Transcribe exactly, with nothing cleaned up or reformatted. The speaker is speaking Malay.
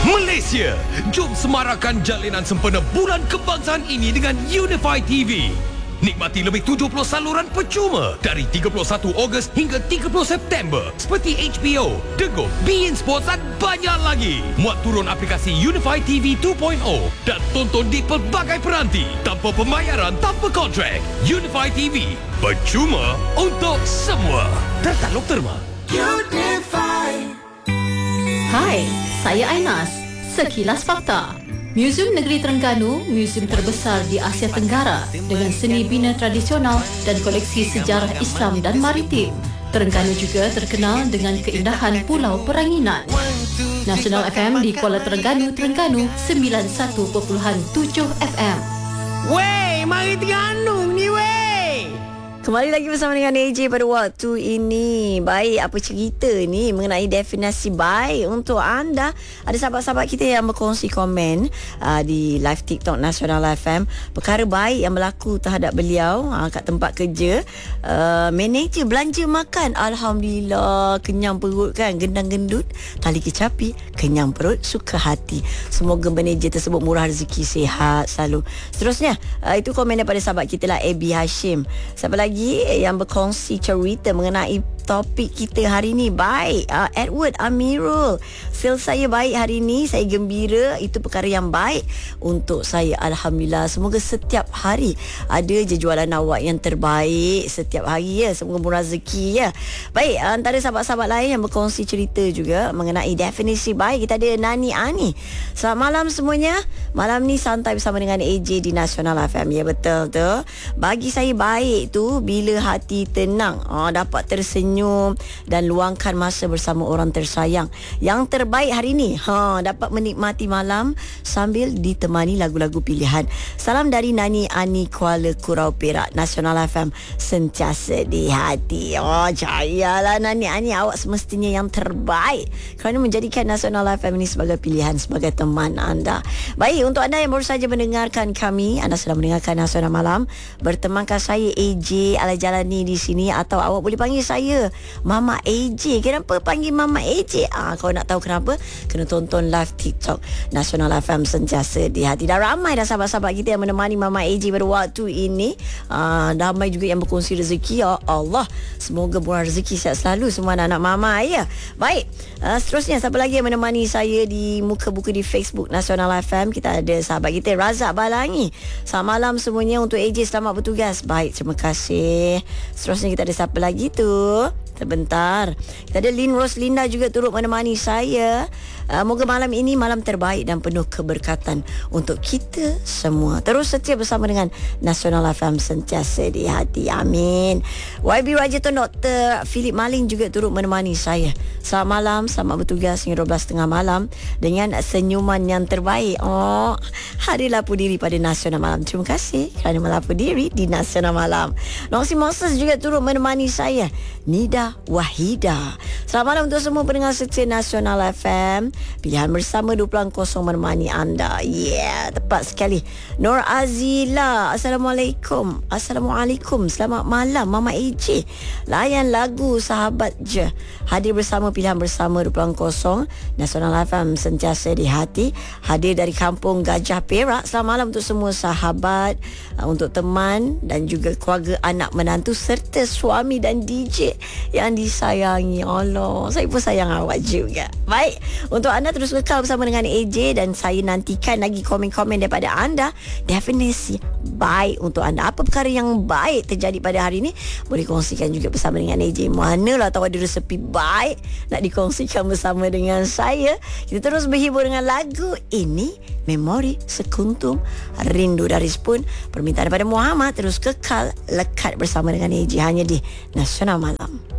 Malaysia, jom semarakkan jalinan sempena Bulan Kebangsaan ini dengan Unify T V. Nikmati lebih tujuh puluh saluran percuma dari tiga puluh satu Ogos hingga tiga puluh September seperti H B O, Dego, beIN Sports dan banyak lagi. Muat turun aplikasi Unify T V dua titik kosong dan tonton di pelbagai peranti tanpa pembayaran, tanpa kontrak. Unify T V, percuma untuk semua. Tertaluk terma. Unify. Hai, saya Ainas. Sekilas Fakta. Muzium Negeri Terengganu, muzium terbesar di Asia Tenggara dengan seni bina tradisional dan koleksi sejarah Islam dan maritim. Terengganu juga terkenal dengan keindahan Pulau Peranginan. Nasional F M di Kuala Terengganu, Terengganu sembilan puluh satu perpuluhan tujuh F M. Wey, mari Terengganu ni wey. Kembali lagi bersama dengan A J pada waktu ini. Baik, apa cerita ni mengenai definisi baik untuk anda? Ada sahabat-sahabat kita yang berkongsi komen uh, di live TikTok Nasional F M. Perkara baik yang berlaku terhadap beliau uh, kat tempat kerja. Uh, manager belanja makan. Alhamdulillah, kenyang perut kan. Gendang-gendut, tali kecapi, kenyang perut, suka hati. Semoga manager tersebut murah rezeki, sihat selalu. Seterusnya, uh, itu komen daripada sahabat kita lah, Abby Hashim. Siapa lagi yang berkongsi cerita mengenai topik kita hari ni? Baik, uh, Edward Amirul, feel saya baik hari ni, saya gembira, itu perkara yang baik untuk saya. Alhamdulillah, semoga setiap hari ada je jualan awak yang terbaik setiap hari ya, semoga murah rezeki ya. Baik, antara sahabat-sahabat lain yang berkongsi cerita juga mengenai definisi baik, kita ada Nani Ani. Selamat malam semuanya. Malam ni santai bersama dengan A J di Nasional F M. Ya, betul tu. Bagi saya baik tu bila hati tenang, oh, dapat tersenyum dan luangkan masa bersama orang tersayang. Yang terbaik hari ni, ha, dapat menikmati malam sambil ditemani lagu-lagu pilihan. Salam dari Nani Ani, Kuala Kurau Perak. Nasional F M sentiasa di hati. Oh, cayalah Nani Ani, awak semestinya yang terbaik kerana menjadikan Nasional F M ini sebagai pilihan, sebagai teman anda. Baik, untuk anda yang baru saja mendengarkan kami, anda sedang mendengarkan Nasional Malam. Bertemankah saya A J Alajalani di sini, atau awak boleh panggil saya Mama A J. Kenapa panggil Mama A J? Ah, kalau nak tahu kenapa, kena tonton live TikTok Nasional F M sentiasa di hati. Dah ramai dah sahabat-sahabat kita yang menemani Mama A J pada waktu ini. Ah, ramai juga yang berkongsi rezeki. Ya Allah, semoga murah rezeki, sihat selalu semua anak-anak Mama ya. Baik, ah, seterusnya siapa lagi yang menemani saya di muka buku di Facebook Nasional F M? Kita ada sahabat kita Razak Balangi. Selamat malam semuanya, untuk A J selamat bertugas. Baik, terima kasih. Seterusnya kita ada siapa lagi tu? Sebentar. Kita ada Lin Roslinda juga turut menemani saya. Uh, moga malam ini malam terbaik dan penuh keberkatan untuk kita semua. Terus setia bersama dengan Nasional F M sentiasa di hati. Amin. Y B Rajaton Doktor Philip Maling juga turut menemani saya. Selamat malam, selamat bertugas hingga dua belas tiga puluh malam dengan senyuman yang terbaik. Oh, hari lapu diri pada Nasional Malam. Terima kasih kerana melapu diri di Nasional Malam. Noxy Moses juga turut menemani saya. Nida Wahida. Selamat malam untuk semua pendengar setia Nasional F M. Pilihan bersama dua puluh kosong menemani anda. Yeah, tepat sekali. Nur Azila, Assalamualaikum. Assalamualaikum. Selamat malam Mama A J. Layan lagu Sahabat Je. Hadir bersama pilihan bersama dua puluh kosong Nasional F M sentiasa di hati. Hadir dari Kampung Gajah Perak. Selamat malam untuk semua sahabat, untuk teman dan juga keluarga, anak menantu serta suami dan D J yang disayangi. Allah, saya pun sayang awak juga. Baik, untuk anda terus kekal bersama dengan A J dan saya nantikan lagi komen-komen daripada anda. Definisi baik untuk anda, apa perkara yang baik terjadi pada hari ini, boleh kongsikan juga bersama dengan A J. Manalah tahu ada resepi baik nak dikongsikan bersama dengan saya. Kita terus berhibur dengan lagu ini, Memori Sekuntum Rindu dari Spoon. Permintaan daripada Muhammad. Terus kekal lekat bersama dengan A J hanya di Nasional Malam.